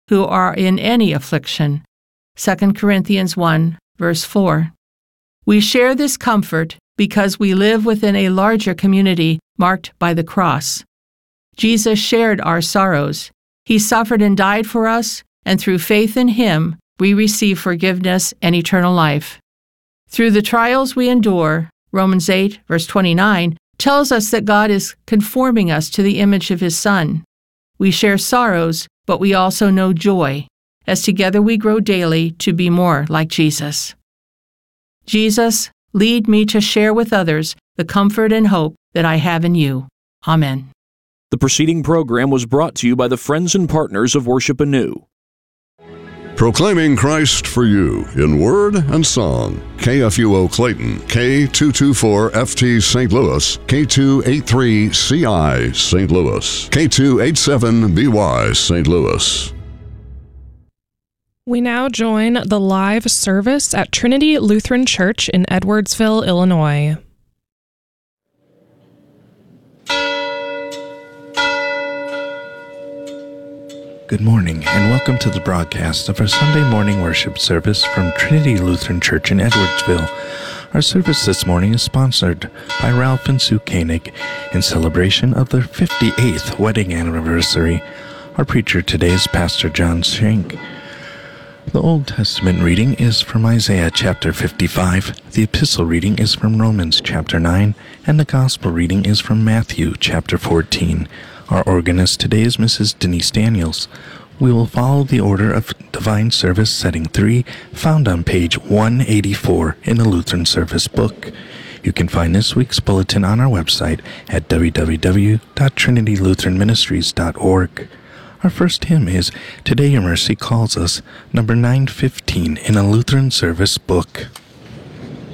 who are in any affliction. 2 Corinthians 1, verse 4. We share this comfort because we live within a larger community marked by the cross. Jesus shared our sorrows. He suffered and died for us, and through faith in Him, we receive forgiveness and eternal life. Through the trials we endure, Romans 8, verse 29, tells us that God is conforming us to the image of His Son. We share sorrows, but we also know joy, as together we grow daily to be more like Jesus. Jesus, lead me to share with others the comfort and hope that I have in You. Amen. The preceding program was brought to you by the friends and partners of Worship Anew. Proclaiming Christ for you in word and song. KFUO Clayton, K224FT St. Louis, K283CI St. Louis, K287BY St. Louis. We now join the live service at Trinity Lutheran Church in Edwardsville, Illinois. Good morning, and welcome to the broadcast of our Sunday morning worship service from Trinity Lutheran Church in Edwardsville. Our service this morning is sponsored by Ralph and Sue Koenig in celebration of their 58th wedding anniversary. Our preacher today is Pastor John Schenk. The Old Testament reading is from Isaiah chapter 55, the epistle reading is from Romans chapter 9, and the gospel reading is from Matthew chapter 14. Our organist today is Mrs. Denise Daniels. We will follow the order of Divine Service Setting 3, found on page 184 in the Lutheran Service Book. You can find this week's bulletin on our website at www.trinitylutheranministries.org. Our first hymn is Today Your Mercy Calls Us, number 915 in a Lutheran Service Book.